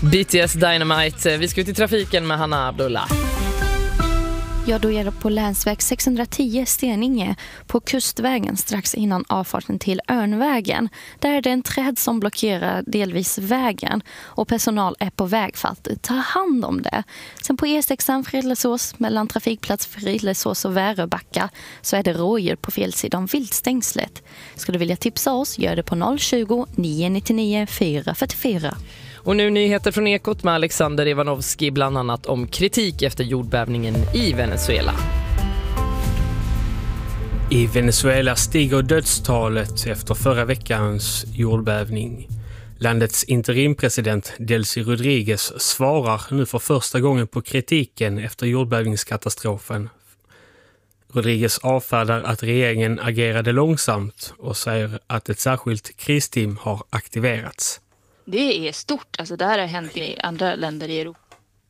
BTS Dynamite. Vi ska ut i trafiken med Hanna Abdullah. Ja, då är det på länsväg 610 Steninge på Kustvägen strax innan avfarten till Örnvägen. Där är det en träd som blockerar delvis vägen och personal är på väg för att ta hand om det. Sen på E6 Frillesås mellan trafikplats Frillesås och Väröbacka så är det rådjur på fel sida om viltstängslet. Ska du vilja tipsa oss, gör det på 020 999 444. Och nu nyheter från Ekot med Alexander Ivanovski, bland annat om kritik efter jordbävningen i Venezuela. I Venezuela stiger dödstalet efter förra veckans jordbävning. Landets interimpresident Delcy Rodríguez svarar nu för första gången på kritiken efter jordbävningskatastrofen. Rodríguez avfärdar att regeringen agerade långsamt och säger att ett särskilt kristeam har aktiverats. Det är stort, alltså det här har hänt i andra länder i Europa.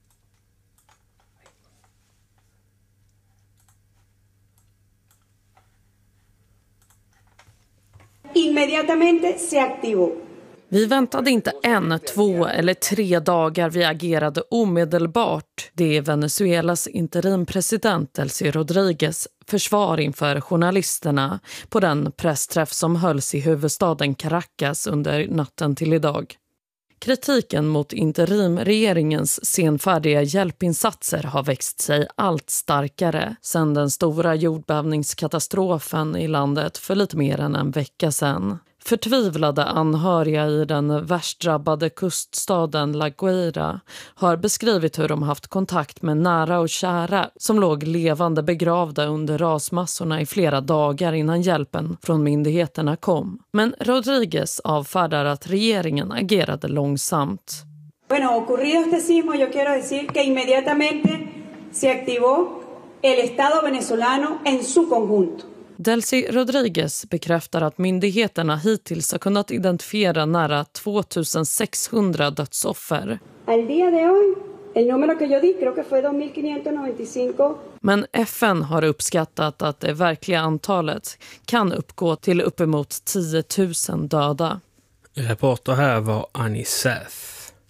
Inmediatamente se activó. Vi väntade inte 1, 2 eller 3 dagar, vi agerade omedelbart. Det är Venezuelas interimpresident Delcy Rodríguez försvar inför journalisterna på den pressträff som hölls i huvudstaden Caracas under natten till idag. Kritiken mot interimregeringens senfärdiga hjälpinsatser har växt sig allt starkare sedan den stora jordbävningskatastrofen i landet för lite mer än en vecka sedan. Förtvivlade anhöriga i den värst drabbade kuststaden La Guaira har beskrivit hur de haft kontakt med nära och kära som låg levande begravda under rasmassorna i flera dagar innan hjälpen från myndigheterna kom. Men Rodríguez avfärdar att regeringen agerade långsamt. Bueno, ocurrido este sismo, yo quiero decir que inmediatamente se activó el Estado venezolano en su conjunto. Delcy Rodríguez bekräftar att myndigheterna hittills har kunnat identifiera nära 2600 dödsoffer. Al día de hoy, el número que yo di creo que fue 2595. Men FN har uppskattat att det verkliga antalet kan uppgå till uppemot 10 000 döda. Reporter här var Annie Säf.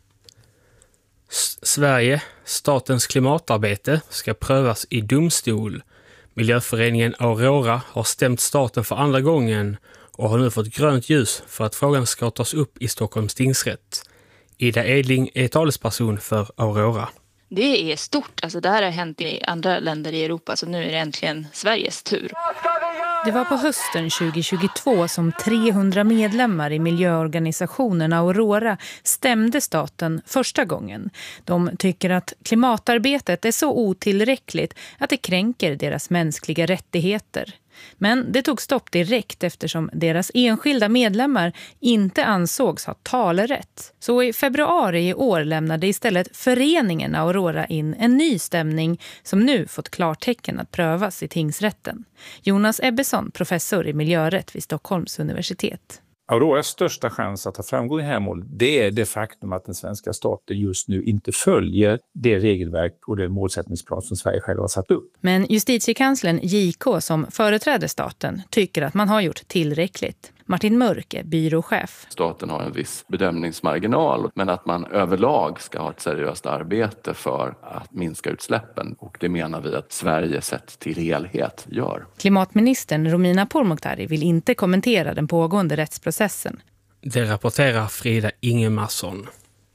Sverige, statens klimatarbete, ska prövas i domstol. Miljöföreningen Aurora har stämt staten för andra gången och har nu fått grönt ljus för att frågan ska tas upp i Stockholms tingsrätt. Ida Edling är talesperson för Aurora. Det är stort, alltså det här har hänt i andra länder i Europa, så nu är det äntligen Sveriges tur. Det var på hösten 2022 som 300 medlemmar i miljöorganisationen Aurora stämde staten första gången. De tycker att klimatarbetet är så otillräckligt att det kränker deras mänskliga rättigheter. Men det tog stopp direkt eftersom deras enskilda medlemmar inte ansågs ha talerätt. Så i februari i år lämnade istället föreningen Aurora in en ny stämning som nu fått klartecken att prövas i tingsrätten. Jonas Ebbesson, professor i miljörätt vid Stockholms universitet. Auroras största chans att ha framgång i det här målet, det är det faktum att den svenska staten just nu inte följer det regelverk och den målsättningsplan som Sverige själv har satt upp. Men justitiekanslern JK som företräder staten tycker att man har gjort tillräckligt. Martin Mörk är byråchef. Staten har en viss bedömningsmarginal, men att man överlag ska ha ett seriöst arbete för att minska utsläppen. Och det menar vi att Sverige sett till helhet gör. Klimatministern Romina Pourmokhtari vill inte kommentera den pågående rättsprocessen. Det rapporterar Frida Ingemarsson.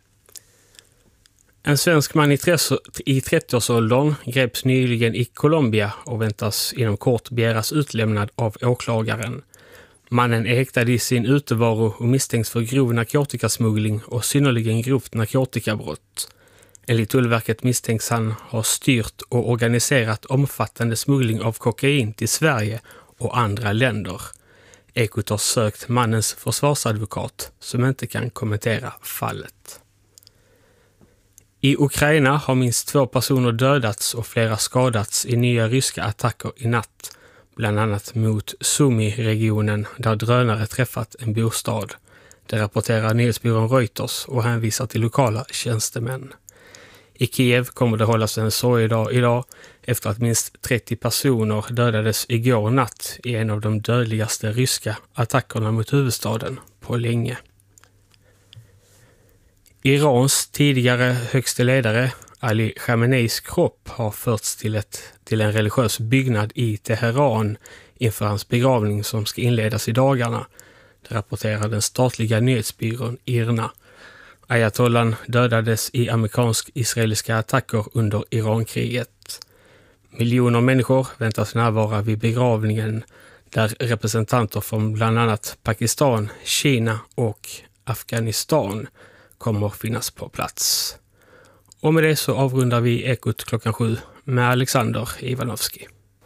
En svensk man i 30-årsåldern greps nyligen i Colombia och väntas inom kort begäras utlämnad av åklagaren. Mannen är häktad i sin utevaro och misstänks för grov narkotikasmuggling och synnerligen grovt narkotikabrott. Enligt Tullverket misstänks han ha styrt och organiserat omfattande smuggling av kokain till Sverige och andra länder. Ekot har sökt mannens försvarsadvokat som inte kan kommentera fallet. I Ukraina har minst 2 personer dödats och flera skadats i nya ryska attacker i natt. Bland annat mot Sumy-regionen där drönare träffat en bostad. Det rapporterar nyhetsbyrån Reuters och hänvisar till lokala tjänstemän. I Kiev kommer det hållas en sorgedag idag efter att minst 30 personer dödades igår natt i en av de dödligaste ryska attackerna mot huvudstaden på länge. Irans tidigare högste ledare Ali Khameneis kropp har förts till en religiös byggnad i Teheran inför hans begravning som ska inledas i dagarna. Det rapporterar den statliga nyhetsbyrån IRNA. Ayatollan dödades i amerikansk-israeliska attacker under Irankriget. Miljoner människor väntas närvara vid begravningen där representanter från bland annat Pakistan, Kina och Afghanistan kommer finnas på plats. Och med det så avrundar vi Ekot 7 med Alexander Ivanovski.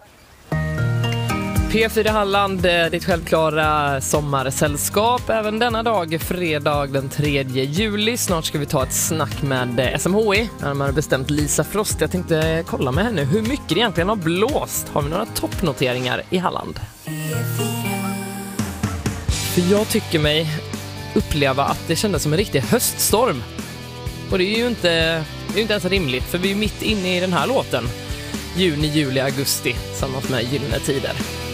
P4 Halland, ditt självklara sommarsällskap även denna dag, fredag den 3 juli. Snart ska vi ta ett snack med SMHI, när man har bestämt Lisa Frost. Jag tänkte kolla med henne hur mycket det egentligen har blåst. Har vi några toppnoteringar i Halland? För jag tycker mig uppleva att det kändes som en riktig höststorm. Och det är ju inte ens rimligt, för vi är mitt inne i den här låten. Juni, juli, augusti, samma med Gyllene Tider.